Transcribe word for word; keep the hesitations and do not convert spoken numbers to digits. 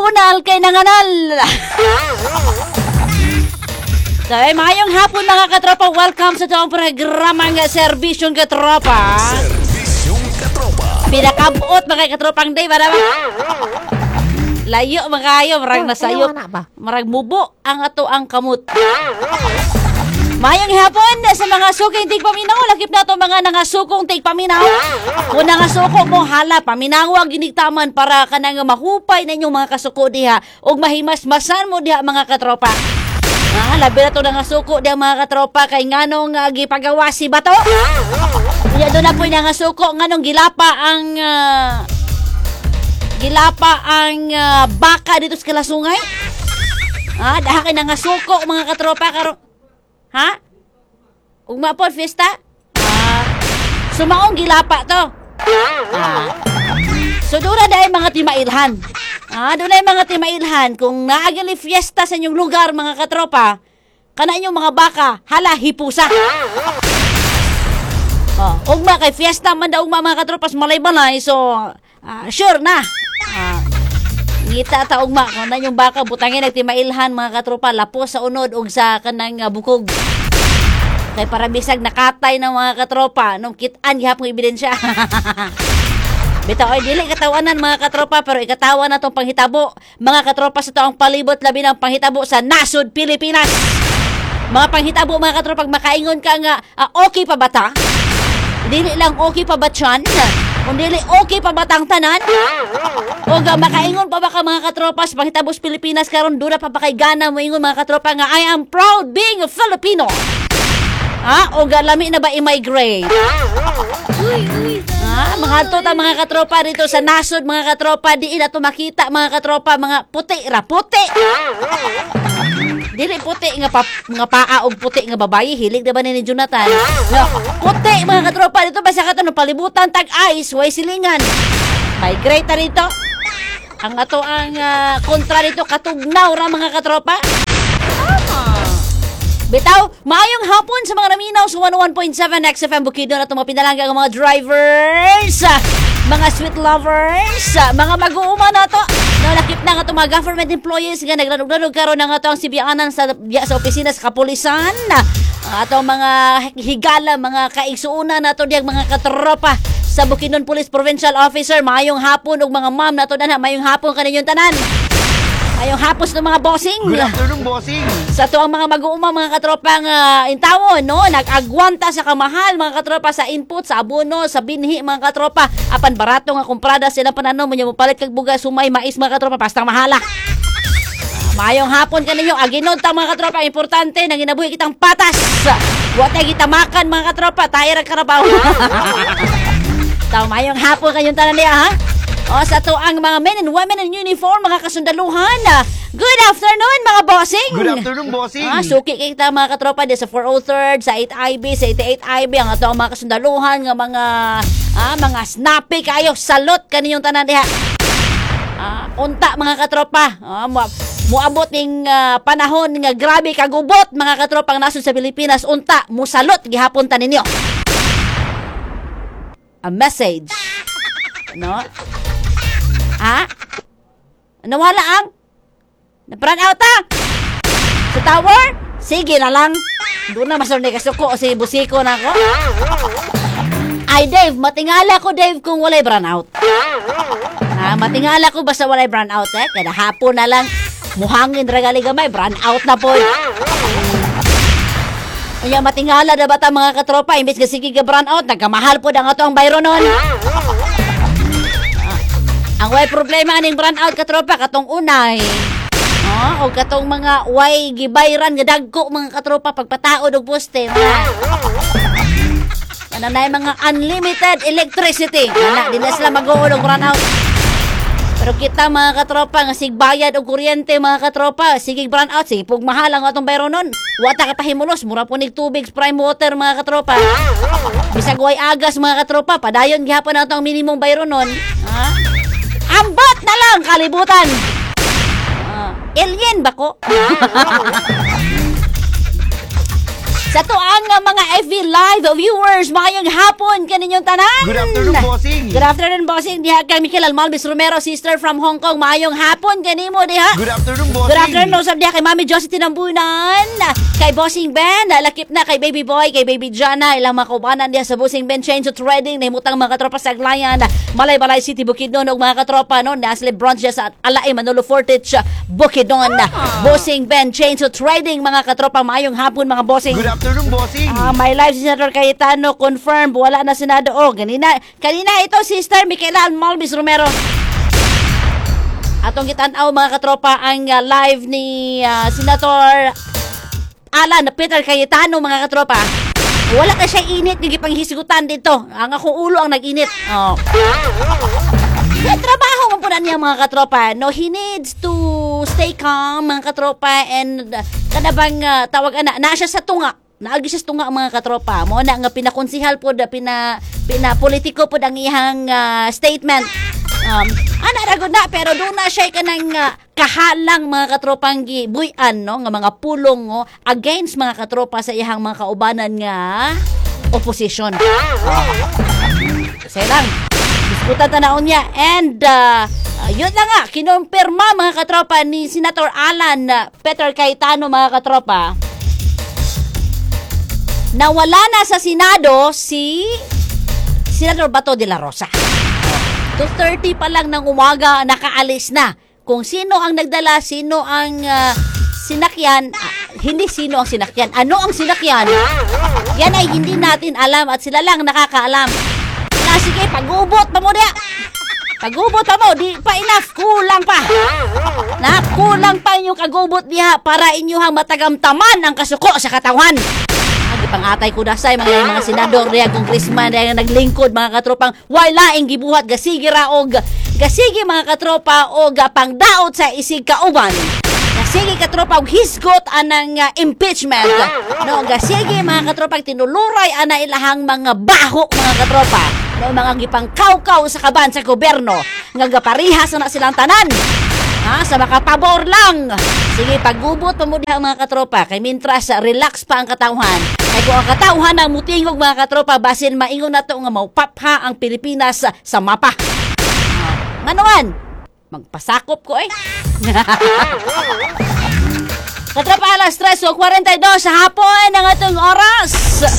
Bunal kay nanganal. So, ay, mayong hapon mga katropa. Welcome sa itong programang Serbisyong Katropa. Serbisyong Katropa. Pinakabuot mga katropang day. Para layo mga kayo. Marag nasayo. Marag mubo ang ato ang kamot. Mayong hapon sa mga suking tigpaminaw. Lakip na ito mga nangasukong tigpaminaw. Kung nangasukong mo hala, paminawag giniktaman para kanang mahupay na inyong mga kasuko diha o mahimas-masan mo diha mga katropa. Ah, labi na ito nangasuko diha mga katropa kay nganong uh, gipagawasi ba to? Iya doon na po yung nangasuko nganong gilapa ang uh, gilapa ang uh, baka dito sa Kalasungay. Ah, daha kay nangasuko mga katropa karon. Ha? Ugma po, fiesta? Ah, sumaong gilapa to. Ah. So, doon na dahil mga timailhan. Ah, doon na yung mga timailhan. Kung naagali fiesta sa inyong lugar, mga katropa, kana inyong mga baka, hala, hipusa. Oh, ugma kay fiesta man daw ugma mga katropas malay-balay. So, ah, sure na. Ah, ngita ta ugma kung na yung baka butangin nagtimailhan mga katropa lapos sa unod ug sa kanang uh, bukog kay para bisag nakatay ng mga katropa nung kit-an gihapon ebidensya. Bitaw ay dili katawanan mga katropa pero ikatawan na tong panghitabo mga katropa sa taong palibot labi ng panghitabo sa nasod Pilipinas. Mga panghitabo mga katropa makaingon ka nga uh, okay pa ba ta? Dili lang okay pa ba tiyan? Kung dili okay pa batang tanan? O ga makaingon pa ba ka mga katropa sa panghitabos Pilipinas karon dura pa ba kay gana mo ingon mga katropa nga I am proud being a Filipino. Ha? O ga lami na ba i-migrate? Uy, uy. Ha? Mga tota mga katropa dito sa nasod mga katropa di na to makita mga katropa mga puti ra puti. Dili puti nga pa, nga paa og puti nga babayi hilig na ba ni Jonathan? No, puti mga katropa dito basta kato no palibutan tag ice way silingan. Migrate ta dito. Ang ato ang uh, kontra dito katugnaw ra mga katropa. Ah. Bitaw, maayong hapon sa mga naminaw sa one oh one point seven X F M Bukidnon at mapinalangga ang mga drivers, mga sweet lovers, mga mag-uuma na to. Nalakip na nga itong mga government employees nga naglanog-lanog karon na nga ito ang sibianan sa, sa opisina sa kapulisan. Ang atong mga higala, mga kaigsuuna na ito diyang mga katropa sa Bukidnon Police Provincial Officer. Maayong hapon og mga ma'am na ito na maayong hapon kaninyong tanan. Ayong hapos ng mga bossing. Good afternoon, bossing. Sa to ang mga mag-uuma, mga katropang uh, intawon, no? Nag-agwanta sa kamahal, mga katropa, sa input, sa abono, sa binhi, mga katropa. Apan barato nga kumprada sila panano, mo niyo palit kag bugas, sumay, mais, mga katropa, pastang mahala. Uh, mayong hapon ka ninyo, aginod ta mga katropa, importante, nang inabuhi kitang patas. Wata kita makan, mga katropa, tayo ng karabaw. Taw, mayong hapon kayong tanan niya, ha? O, sa to ang mga men and women in uniform, mga kasundaluhan. Good afternoon, mga bossing. Good afternoon, bossing. Ah, suki kita mga katropa di sa four oh third, sa eight I B, sa eighty-eight I B. Ang ato ang mga kasundaluhan, nga mga, ah, mga snappy kayo. Salot kaninyong tanan diha. Ah, unta, mga katropa. Ah, mu- muabot ning uh, panahon nga grabe kagubot, mga katropang nasod sa Pilipinas. Unta, musalot, gihapon ta ninyo. A message. No? Ha? Nawala ang? Na-brand out ta? Sa tower? Sige na lang. Doon na masunod na kasuko si busiko na ako. Ay, Dave, matingala ko, Dave, kung walay brand out. Ha? Matingala ko basta walay brand out, eh? Kada hapon na lang, muhangin ragali gamay, brand out na po. Kaya matingala na ba ta mga katropa? Imbis ka sige ka brand out, nagkamahal po na nga ito ang bayro nun. Ang way problema aning brand out katropa katong unay. Oh, o katong mga way gibayran nga dagko mga katropa pagpataod og poste. Ano na mga unlimited electricity. Ana di na sila mag-uod og brand out. Pero kita mga katropa nga sigbayad og kuryente mga katropa, sige brand out, sige pug mahal ang atong bayro nun. Wata ka pahimulos, mura po nig tubig, prime water mga katropa. Bisag way agas mga katropa, padayon gihapon na atong minimum bayro nun. Ha? Ambat na lang, kalibutan. Uh, alien ba ko? Sa tuang uh, mga F B Live viewers, maayong hapon kaninyong tanan. Good afternoon, bossing. Good afternoon, bossing. Diha kay Michael Almalvis Romero, sister from Hong Kong. Maayong hapon kanimo diha. Good afternoon, bossing. Good afternoon sa diha kay Mami Josie Tinambunan, kay Bossing Ben, lakip na kay Baby Boy, kay Baby Jana, ilang mga kaubanan diha sa Bossing Ben Change to Trading, nahimutang mga katropa sa Aglayan, Malay-Balay City, Bukidnon, ug mga katropa no, nasli branch diha sa Alae, Manolo Fortich, Bukidnon. Bossing Ben Change to Trading, mga katropa, maayong hapon mga bossing. Good afternoon, bossing. Ah, my life, Senator Cayetano, confirmed, wala na Senado. Oh, ganina, kanina ito, Sister Michaela Almalvis Romero. Atong kitanaw mga katropa ang uh, live ni uh, Senator Alan Peter Cayetano mga katropa. Wala ka siya init, hindi pang hisigutan dito. Ang akong ulo ang nag-init. Oh. Sa trabaho mo po na niya mga katropa. No, he needs to stay calm mga katropa and uh, kanabang uh, tawag na, na siya sa tunga. Naagi siya sa tunga mga katropa. Mo na nga pinakonsihal po, da, pina, pina politiko po ang iyang uh, statement. Um, ana ragod na pero doon na siya kanang uh, kahalang mga katropang gibuyan no nga mga pulong oh, against mga katropa sa iyang mga kaubanan nga opposition. Uh, Kasi lang diskutan tanaon niya and uh, uh, yun na nga kinumpirma mga katropa ni Senator Alan uh, Peter Cayetano mga katropa na wala na sa Senado si Senator Bato de la Rosa. two thirty pa lang ng umaga, nakaalis na. Kung sino ang nagdala, sino ang uh, sinakyan, uh, hindi sino ang sinakyan. Ano ang sinakyan? Yan ay hindi natin alam at sila lang nakakaalam. Na sige, pag-ubot pa mo diya. Pag-ubot pa mo, di pa enough, kulang pa. Na, kulang pa inyong kagubot diha para inyong matagamtaman ang kasuko sa katawan. Pangatay ko dasay mga mga senador diya congressman diya naglingkod mga katropang wala ing gibuhat gasigi ra og gasigi mga katropa og pangdaot sa isig kauban. Gasigi katropa og hisgot anang uh, impeachment. No, gasigi mga katropa tinuluray ana ilahang mga baho mga katropa. No, mga gipangkawkaw sa kaban sa gobyerno nga gaparihas na silang tanan. Ha, sa makapabor lang. Sige, paggubot pa mo diha mga katropa. Kay mintras, relax pa ang katawhan. Kay kung ang katawhan ang mutingog mga katropa, basin maingon na to nga maupapha ang Pilipinas sa, sa mapa. Uh, nganuan, magpasakop ko eh. Katropa, alas tres o forty-two sa hapon ang atong oras.